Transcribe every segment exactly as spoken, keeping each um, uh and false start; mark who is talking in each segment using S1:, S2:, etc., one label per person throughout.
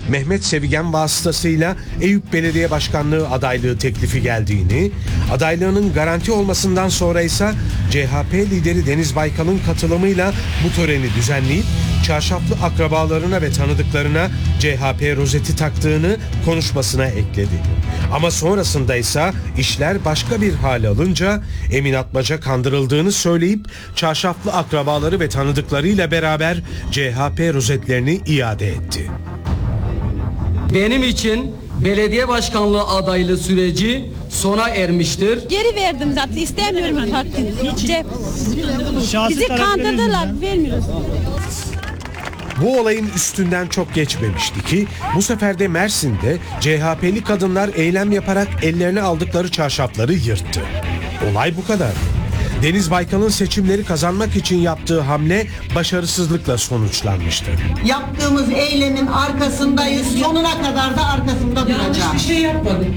S1: Mehmet Sevigen vasıtasıyla Eyüp Belediye Başkanlığı adaylığı teklifi geldiğini, adaylığının garanti olmasından sonra ise C H P lideri Deniz Baykal'ın katılımıyla bu töreni düzenleyip çarşaflı akrabalarına ve tanıdıklarına C H P rozeti taktığını konuşmasına ekledi. Ama sonrasında ise işler başka bir hal alınca Emin Atmaca kandırıldığını söyleyip çarşaflı akrabaları ve tanıdıklarıyla beraber C H P rozetlerini iade etti.
S2: Benim için belediye başkanlığı adaylığı süreci sona ermiştir.
S3: Geri verdim zaten, istemiyorum takdim. Bizi kandırdılar, vermiyoruz.
S1: Bu olayın üstünden çok geçmemişti ki bu sefer de Mersin'de C H P'li kadınlar eylem yaparak ellerine aldıkları çarşafları yırttı. Olay bu kadar. Deniz Baykal'ın seçimleri kazanmak için yaptığı hamle başarısızlıkla sonuçlanmıştı.
S4: Yaptığımız eylemin arkasındayız. Sonuna kadar da arkasında duracağız.
S2: Yanlış bir şey yapmadık.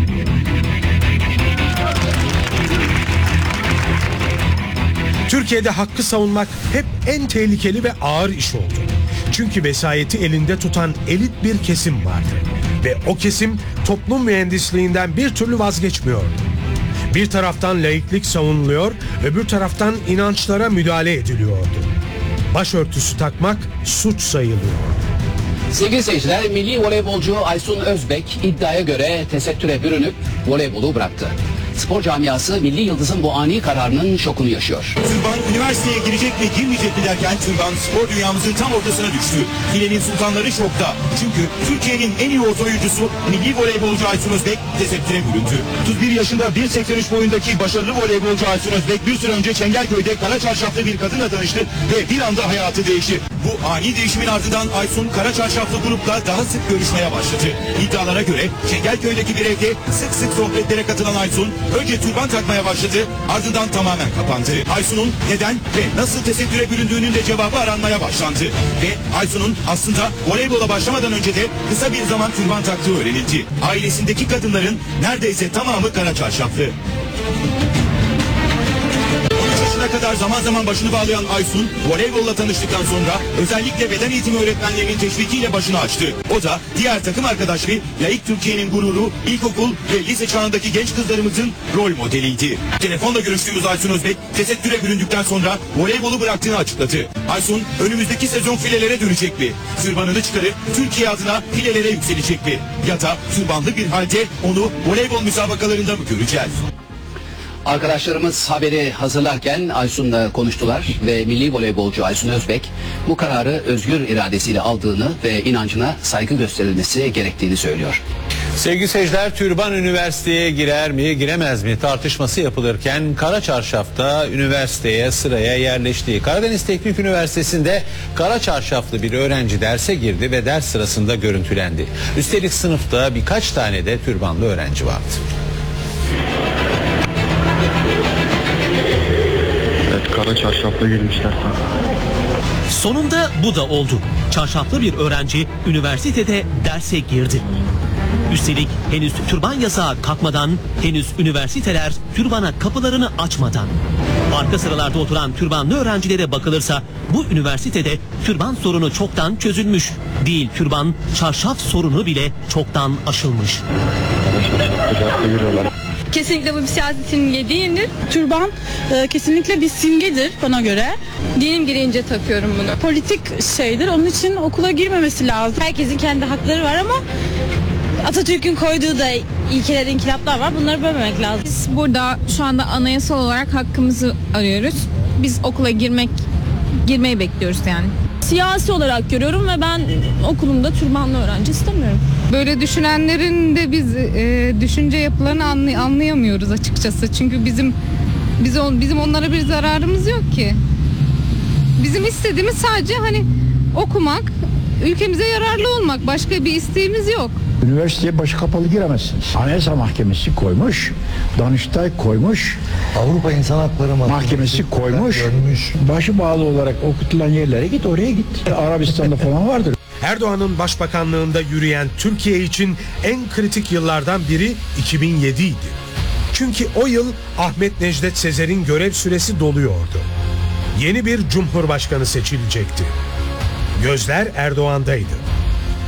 S1: Türkiye'de hakkı savunmak hep en tehlikeli ve ağır iş oldu. Çünkü vesayeti elinde tutan elit bir kesim vardı. Ve o kesim toplum mühendisliğinden bir türlü vazgeçmiyordu. Bir taraftan laiklik savunuluyor, öbür taraftan inançlara müdahale ediliyordu. Başörtüsü takmak suç sayılıyordu.
S5: Sevgili seyirciler, milli voleybolcu Aysun Özbek iddiaya göre tesettüre bürünüp voleybolu bıraktı. Spor camiası milli yıldızın bu ani kararının şokunu yaşıyor.
S6: Türban üniversiteye girecek mi girmeyecek mi derken Türban spor dünyamızın tam ortasına düştü. Filenin sultanları şokta. Çünkü Türkiye'nin en iyi orta oyuncusu milli voleybolcu Aysun Özbek tesettüre büründü. otuz bir yaşında bir seksen üç boyundaki başarılı voleybolcu Aysun Özbek bir süre önce Çengelköy'de kara çarşaflı bir kadınla tanıştı ve bir anda hayatı değişti. Bu ani değişimin ardından Aysun kara çarşaflı grupla daha sık görüşmeye başladı. İddialara göre Çengelköy'deki bir evde sık sık sohbetlere katılan Aysun önce türban takmaya başladı, ardından tamamen kapandı. Aysun'un neden ve nasıl tesettüre büründüğünün de cevabı aranmaya başlandı. Ve Aysun'un aslında voleybola başlamadan önce de kısa bir zaman türban taktığı öğrenildi. Ailesindeki kadınların neredeyse tamamı kara çarşaflı. kadar zaman zaman başını bağlayan Aysun, voleybolla tanıştıktan sonra özellikle beden eğitimi öğretmenlerinin teşvikiyle başını açtı. O da diğer takım arkadaşları laik Türkiye'nin gururu, ilkokul ve lise çağındaki genç kızlarımızın rol modeliydi. Telefonla görüştüğümüz Aysun Özbek, tesettüre büründükten sonra voleybolu bıraktığını açıkladı. Aysun, önümüzdeki sezon filelere dönecek mi? Türbanını çıkarıp Türkiye adına filelere yükselecek mi? Ya da türbanlı bir halde onu voleybol müsabakalarında mı göreceğiz?
S5: Arkadaşlarımız haberi hazırlarken Aysun'la konuştular ve milli voleybolcu Aysun Özbek bu kararı özgür iradesiyle aldığını ve inancına saygı gösterilmesi gerektiğini söylüyor.
S7: Sevgili seyirciler, türban üniversiteye girer mi giremez mi tartışması yapılırken Kara Çarşaf'ta üniversiteye sıraya yerleşti. Karadeniz Teknik Üniversitesi'nde kara çarşaflı bir öğrenci derse girdi ve ders sırasında görüntülendi. Üstelik sınıfta birkaç tane de türbanlı öğrenci vardı.
S8: Kara çarşafla girmişler.
S9: Sonunda bu da oldu. Çarşaflı bir öğrenci üniversitede derse girdi. Üstelik henüz türban yasağı kalkmadan, henüz üniversiteler türbana kapılarını açmadan. Arka sıralarda oturan türbanlı öğrencilere bakılırsa bu üniversitede türban sorunu çoktan çözülmüş. Değil türban, çarşaf sorunu bile çoktan aşılmış.
S3: Kesinlikle bu bir siyasi simge değildir.
S10: Türban e, kesinlikle bir simgedir bana göre.
S3: Dinim gereğince takıyorum bunu.
S10: Politik şeydir, onun için okula girmemesi lazım.
S3: Herkesin kendi hakları var ama Atatürk'ün koyduğu da ilkeler, inkılaplar var. Bunları bölmemek lazım.
S11: Biz burada şu anda anayasal olarak hakkımızı arıyoruz. Biz okula girmek, girmeyi bekliyoruz yani.
S3: Siyasi olarak görüyorum ve ben okulumda türbanlı öğrenci istemiyorum.
S11: Böyle düşünenlerin de biz e, düşünce yapılarını anlay- anlayamıyoruz açıkçası. Çünkü bizim biz on, bizim onlara bir zararımız yok ki. Bizim istediğimiz sadece hani okumak, ülkemize yararlı olmak. Başka bir isteğimiz yok.
S12: Üniversiteye başı kapalı giremezsiniz. Anayasa Mahkemesi koymuş, Danıştay koymuş,
S13: Avrupa İnsan Hakları
S12: Mahkemesi koymuş, görmüş. Başı bağlı olarak okutulan yerlere git, oraya git. Arabistan'da falan vardır.
S1: Erdoğan'ın başbakanlığında yürüyen Türkiye için en kritik yıllardan biri iki bin yedi idi. Çünkü o yıl Ahmet Necdet Sezer'in görev süresi doluyordu. Yeni bir cumhurbaşkanı seçilecekti. Gözler Erdoğan'daydı.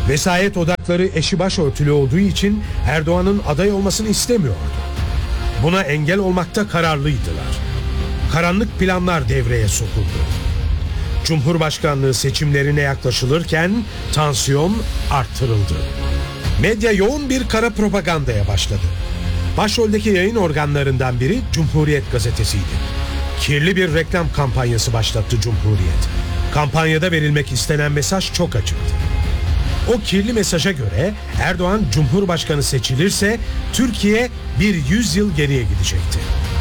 S1: Vesayet odakları eşi başörtülü olduğu için Erdoğan'ın aday olmasını istemiyordu. Buna engel olmakta kararlıydılar. Karanlık planlar devreye sokuldu. Cumhurbaşkanlığı seçimlerine yaklaşılırken tansiyon artırıldı. Medya yoğun bir kara propagandaya başladı. Başroldeki yayın organlarından biri Cumhuriyet gazetesiydi. Kirli bir reklam kampanyası başlattı Cumhuriyet. Kampanyada verilmek istenen mesaj çok açıktı. O kirli mesaja göre Erdoğan Cumhurbaşkanı seçilirse Türkiye bir yüzyıl geriye gidecekti.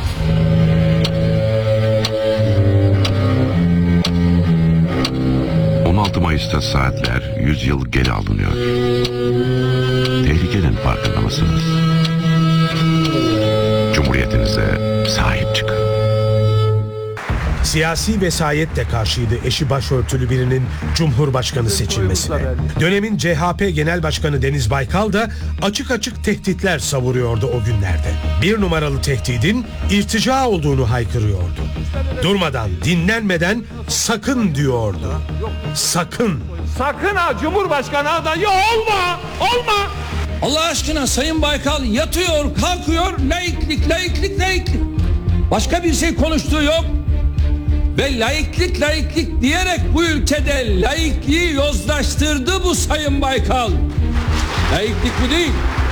S13: on altı Mayıs'ta saatler yüz yıl geri alınıyor. Tehlikenin farkında mısınız? Cumhuriyetinize sahip çıkın.
S1: Siyasi vesayet de karşıydı eşi başörtülü birinin Cumhurbaşkanı seçilmesine. Dönemin C H P Genel Başkanı Deniz Baykal da açık açık tehditler savuruyordu o günlerde. Bir numaralı tehdidin irtica olduğunu haykırıyordu. Durmadan, dinlenmeden sakın diyordu. Sakın.
S14: Sakın ha Cumhurbaşkanı adayı olma, olma.
S15: Allah aşkına Sayın Baykal yatıyor, kalkıyor, laiklik, laiklik, laiklik. Başka bir şey konuştuğu yok. Ve laiklik, laiklik diyerek bu ülkede laikliği yozlaştırdı bu Sayın Baykal. Laiklik bu değil.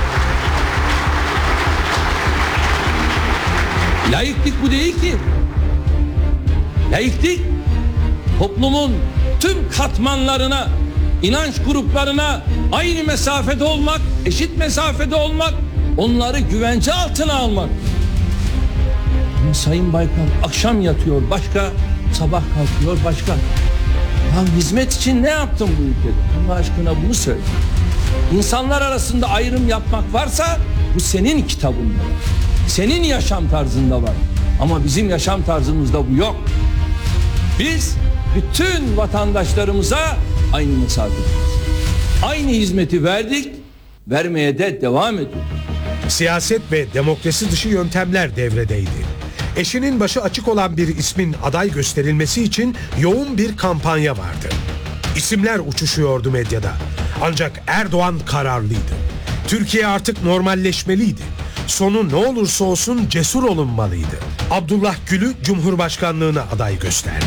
S15: Laiklik bu değil ki. Laiklik toplumun tüm katmanlarına, inanç gruplarına aynı mesafede olmak, eşit mesafede olmak, onları güvence altına almak. Ama Sayın Baykal akşam yatıyor başka, sabah kalkıyor başka. Ya hizmet için ne yaptın bu ülkede? Allah aşkına bunu söyle. İnsanlar arasında ayrım yapmak varsa bu senin kitabında. Senin yaşam tarzında var. Ama bizim yaşam tarzımızda bu yok. Biz bütün vatandaşlarımıza aynı mesafedeyiz. Aynı hizmeti verdik, vermeye de devam ediyoruz.
S1: Siyaset ve demokrasi dışı yöntemler devredeydi. Eşinin başı açık olan bir ismin aday gösterilmesi için yoğun bir kampanya vardı. İsimler uçuşuyordu medyada. Ancak Erdoğan kararlıydı. Türkiye artık normalleşmeliydi. Sonu ne olursa olsun cesur olunmalıydı. Abdullah Gül'ü Cumhurbaşkanlığına aday gösterdi.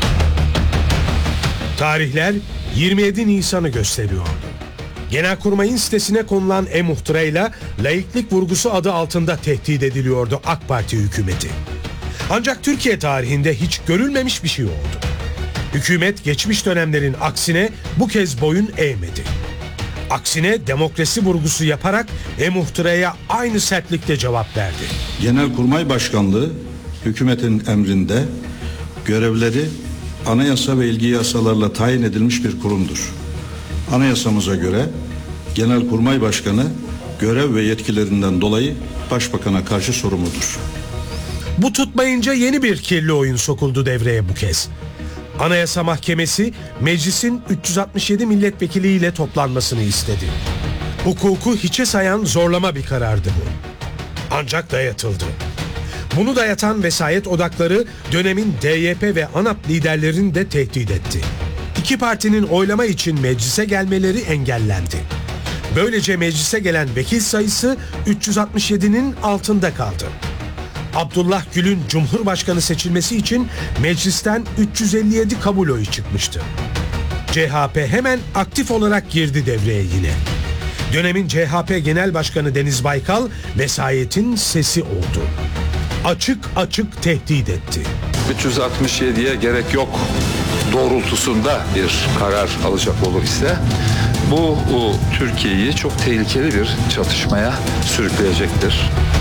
S1: Tarihler yirmi yedi Nisan'ı gösteriyordu. Genelkurmay'ın sitesine konulan e-muhtırayla laiklik vurgusu adı altında tehdit ediliyordu AK Parti hükümeti. Ancak Türkiye tarihinde hiç görülmemiş bir şey oldu. Hükümet geçmiş dönemlerin aksine bu kez boyun eğmedi. Aksine demokrasi vurgusu yaparak e-muhtıraya aynı sertlikle cevap verdi.
S16: Genelkurmay Başkanlığı hükümetin emrinde görevleri anayasa ve ilgili yasalarla tayin edilmiş bir kurumdur. Anayasamıza göre Genelkurmay Başkanı görev ve yetkilerinden dolayı Başbakan'a karşı sorumludur.
S1: Bu tutmayınca yeni bir kirli oyun sokuldu devreye bu kez. Anayasa Mahkemesi meclisin üç yüz altmış yedi milletvekiliyle toplanmasını istedi. Hukuku hiçe sayan zorlama bir karardı bu. Ancak dayatıldı. Bunu dayatan vesayet odakları dönemin D Y P ve ANAP liderlerini de tehdit etti. İki partinin oylama için meclise gelmeleri engellendi. Böylece meclise gelen vekil sayısı üç yüz altmış yedinin altında kaldı. Abdullah Gül'ün Cumhurbaşkanı seçilmesi için meclisten üç yüz elli yedi kabul oyu çıkmıştı. C H P hemen aktif olarak girdi devreye yine. Dönemin C H P Genel Başkanı Deniz Baykal vesayetin sesi oldu. Açık açık tehdit etti.
S17: üç yüz altmış yediye gerek yok doğrultusunda bir karar alacak olur ise bu o, Türkiye'yi çok tehlikeli bir çatışmaya sürükleyecektir.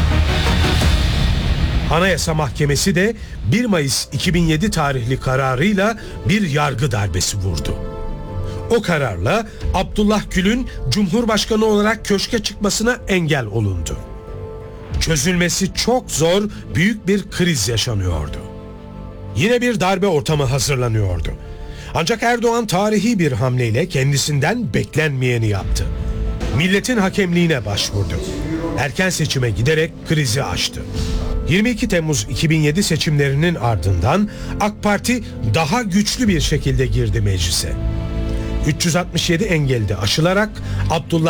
S1: Anayasa Mahkemesi de bir Mayıs iki bin yedi tarihli kararıyla bir yargı darbesi vurdu. O kararla Abdullah Gül'ün Cumhurbaşkanı olarak köşke çıkmasına engel olundu. Çözülmesi çok zor, büyük bir kriz yaşanıyordu. Yine bir darbe ortamı hazırlanıyordu. Ancak Erdoğan tarihi bir hamleyle kendisinden beklenmeyeni yaptı. Milletin hakemliğine başvurdu. Erken seçime giderek krizi aştı. yirmi iki Temmuz iki bin yedi seçimlerinin ardından AK Parti daha güçlü bir şekilde girdi meclise. üç yüz altmış yedi engelde aşılarak Abdullah